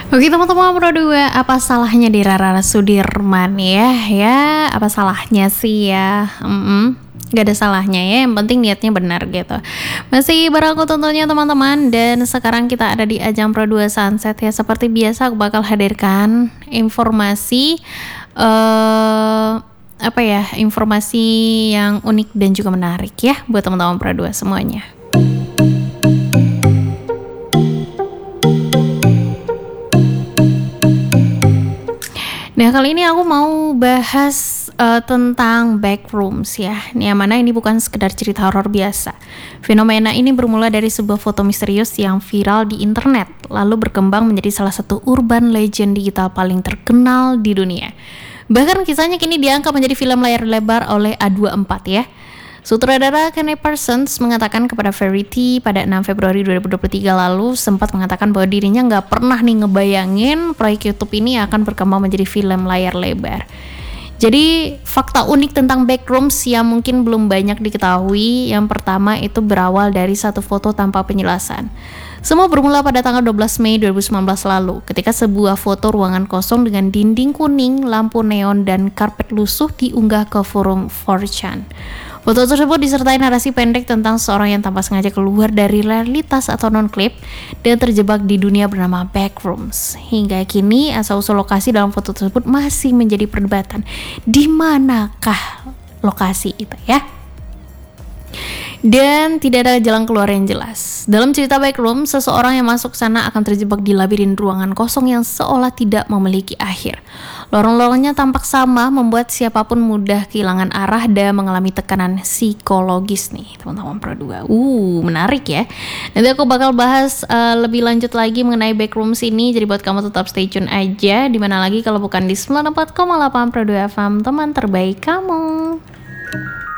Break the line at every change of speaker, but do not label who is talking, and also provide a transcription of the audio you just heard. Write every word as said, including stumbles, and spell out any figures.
Oke teman-teman Pro dua, apa salahnya di Rara Sudirman ya? Ya, apa salahnya sih ya? Mm-mm. Gak ada salahnya ya, yang penting niatnya benar gitu. Masih bareng aku tentunya teman-teman. Dan sekarang kita ada di ajang Pro dua Sunset ya. Seperti biasa aku bakal hadirkan informasi uh, Apa ya, informasi yang unik dan juga menarik ya buat teman-teman Pro dua semuanya. Nah kali ini aku mau bahas uh, tentang backrooms ya. Yang mana ini bukan sekedar cerita horor biasa. Fenomena ini bermula dari sebuah foto misterius yang viral di internet, lalu berkembang menjadi salah satu urban legend digital paling terkenal di dunia. Bahkan kisahnya kini diangkat menjadi film layar lebar oleh A dua puluh empat ya. Sutradara Kenneth Parsons mengatakan kepada Variety pada enam Februari dua ribu dua puluh tiga lalu sempat mengatakan bahwa dirinya nggak pernah nih ngebayangin proyek YouTube ini akan berkembang menjadi film layar lebar. Jadi fakta unik tentang backrooms yang mungkin belum banyak diketahui. Yang pertama itu berawal dari satu foto tanpa penjelasan. Semua bermula pada tanggal dua belas Mei dua ribu sembilan belas lalu ketika sebuah foto ruangan kosong dengan dinding kuning, lampu neon, dan karpet lusuh diunggah ke forum four chan. Foto tersebut disertai narasi pendek tentang seorang yang tanpa sengaja keluar dari realitas atau non-klip dan terjebak di dunia bernama backrooms. Hingga kini asal-usul lokasi dalam foto tersebut masih menjadi perdebatan. Di manakah lokasi itu ya? Dan tidak ada jalan keluar yang jelas. Dalam cerita Backroom, seseorang yang masuk sana akan terjebak di labirin ruangan kosong yang seolah tidak memiliki akhir. Lorong-lorongnya tampak sama, membuat siapapun mudah kehilangan arah dan mengalami tekanan psikologis nih, teman-teman Pro dua. Uh, menarik ya. Nanti aku bakal bahas uh, lebih lanjut lagi mengenai Backrooms ini, jadi buat kamu tetap stay tune aja. Dimana lagi kalau bukan di sembilan puluh empat koma delapan Pro dua F M, teman terbaik kamu.